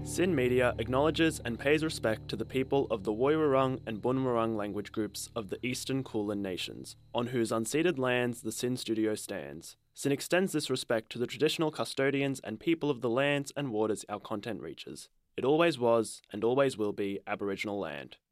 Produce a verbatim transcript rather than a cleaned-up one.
SYN Media acknowledges and pays respect to the people of the Woiwurrung and Bunurong language groups of the Eastern Kulin Nations, on whose unceded lands the SYN studio stands. SYN extends this respect to the traditional custodians and people of the lands and waters our content reaches. It always was, and always will be, Aboriginal land.